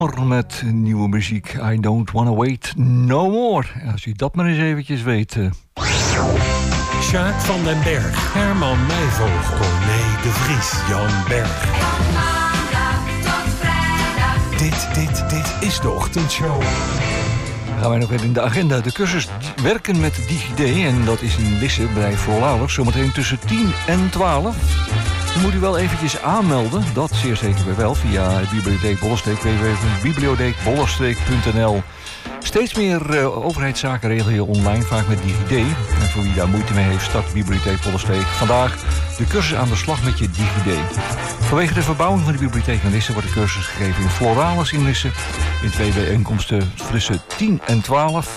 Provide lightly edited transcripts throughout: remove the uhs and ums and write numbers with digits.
Met nieuwe muziek. I don't wanna wait no more. Als u dat maar eens eventjes weet. Sjaak van den Berg, Herman Meijvogel, Corné de Vries, Jan Berg. Van maandag tot vrijdag. Dit is de ochtendshow. Dan gaan wij nog even in de agenda. De cursus werken met DigiD. En dat is in Lisse bij Voorlalig. Zometeen tussen 10 en 12. Dan moet u wel eventjes aanmelden. Dat zeer zeker weer wel via Bibliotheek Bollenstreek. www.bibliotheekbollenstreek.nl. Steeds meer overheidszaken regel je online, vaak met DigiD. En voor wie daar moeite mee heeft, start Bibliotheek Bollenstreek vandaag de cursus aan de slag met je DigiD. Vanwege de verbouwing van de bibliotheek in Lisse wordt de cursus gegeven in Floralis in Lisse. In 2 bijeenkomsten tussen 10 en 12.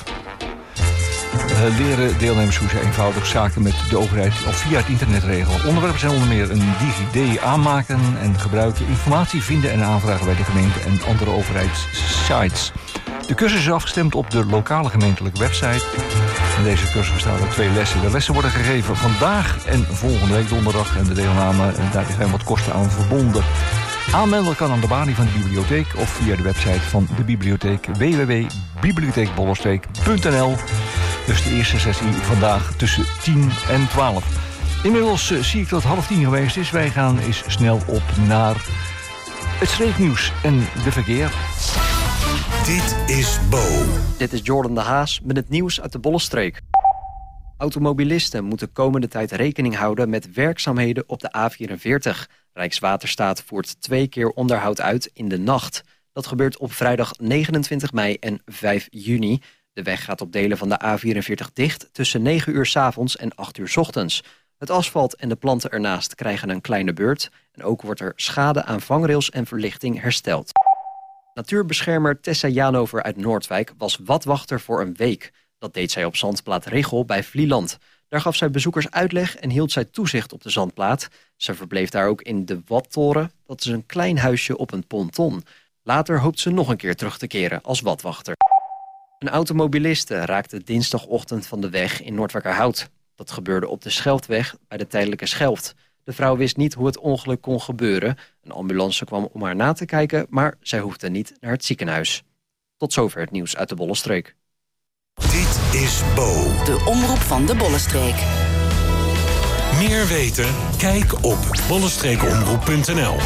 Leren deelnemers hoe ze eenvoudig zaken met de overheid of via het internet regelen. Onderwerpen zijn onder meer een DigiD aanmaken en gebruiken, informatie vinden en aanvragen bij de gemeente en andere overheidssites. De cursus is afgestemd op de lokale gemeentelijke website. In deze cursus bestaan er 2 lessen. De lessen worden gegeven vandaag en volgende week donderdag. En de deelname, daar zijn wat kosten aan verbonden. Aanmelden kan aan de balie van de bibliotheek of via de website van de bibliotheek www.bibliotheekbollenstreek.nl. Dus de eerste sessie vandaag tussen 10 en 12. Inmiddels zie ik dat het 9:30 geweest is. Wij gaan eens snel op naar het streeknieuws en de verkeer. Dit is Bo. Dit is Jordan de Haas met het nieuws uit de Bollenstreek. Automobilisten moeten komende tijd rekening houden met werkzaamheden op de A44. Rijkswaterstaat voert 2 keer onderhoud uit in de nacht. Dat gebeurt op vrijdag 29 mei en 5 juni. De weg gaat op delen van de A44 dicht tussen 9 uur 's avonds en 8 uur 's ochtends. Het asfalt en de planten ernaast krijgen een kleine beurt. En ook wordt er schade aan vangrails en verlichting hersteld. Natuurbeschermer Tessa Janover uit Noordwijk was watwachter voor een week. Dat deed zij op zandplaat Richel bij Vlieland. Daar gaf zij bezoekers uitleg en hield zij toezicht op de zandplaat. Ze verbleef daar ook in de Wattoren. Dat is een klein huisje op een ponton. Later hoopt ze nog een keer terug te keren als watwachter. Een automobiliste raakte dinsdagochtend van de weg in Noordwijkerhout. Dat gebeurde op de Schelftweg bij de tijdelijke Schelft. De vrouw wist niet hoe het ongeluk kon gebeuren. Een ambulance kwam om haar na te kijken, maar zij hoefde niet naar het ziekenhuis. Tot zover het nieuws uit de Bollenstreek. Dit is Bo. De omroep van de Bollenstreek. Meer weten? Kijk op bollenstreekomroep.nl.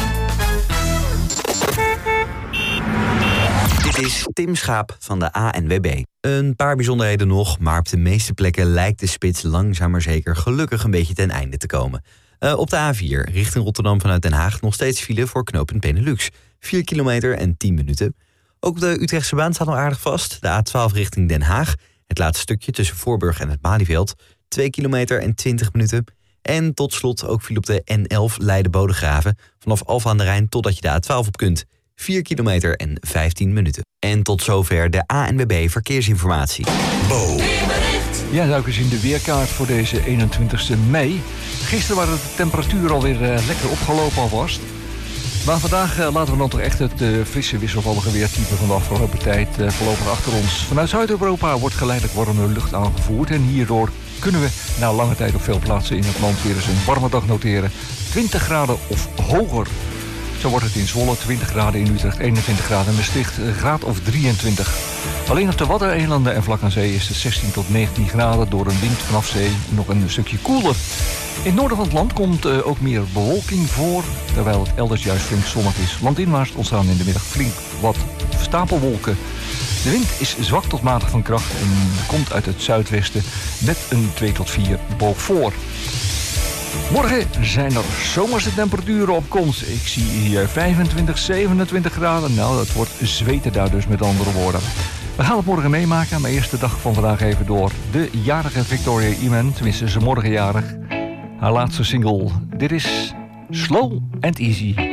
Dit is Tim Schaap van de ANWB. Een paar bijzonderheden nog, maar op de meeste plekken lijkt de spits langzaam maar zeker gelukkig een beetje ten einde te komen. Op de A4 richting Rotterdam vanuit Den Haag nog steeds file voor knooppunt Benelux. 4 kilometer en 10 minuten. Ook de Utrechtse baan staat nog aardig vast. De A12 richting Den Haag. Het laatste stukje tussen Voorburg en het Malieveld. 2 kilometer en 20 minuten. En tot slot ook file op de N11 Leiden-Bodegraven. Vanaf Alphen aan de Rijn totdat je de A12 op kunt. 4 kilometer en 15 minuten. En tot zover de ANWB Verkeersinformatie. Bo. Ja, duik eens in de weerkaart voor deze 21 mei. Gisteren waren de temperatuur alweer lekker opgelopen alvast. Maar vandaag laten we dan toch echt het frisse, wisselvallige weertype van de afgelopen tijd voorlopig achter ons. Vanuit Zuid-Europa wordt geleidelijk warme lucht aangevoerd. En hierdoor kunnen we na lange tijd op veel plaatsen in het land weer eens een warme dag noteren. 20 graden of hoger. Zo wordt het in Zwolle 20 graden, in Utrecht 21 graden en Maastricht een graad of 23. Alleen op de Waddeneilanden en vlak aan zee is het 16 tot 19 graden. Door een wind vanaf zee nog een stukje koeler. In het noorden van het land komt ook meer bewolking voor, terwijl het elders juist flink zonnig is. Landinwaarts ontstaan in de middag flink wat stapelwolken. De wind is zwak tot matig van kracht en komt uit het zuidwesten met een 2 tot 4 boog voor. Morgen zijn er zomerse temperaturen op komst. Ik zie hier 25, 27 graden. Nou, dat wordt zweten daar dus met andere woorden. We gaan het morgen meemaken, maar eerst de dag van vandaag even door. De jarige Victoria Eamon, tenminste ze morgen jarig. Haar laatste single. Dit is Slow and Easy.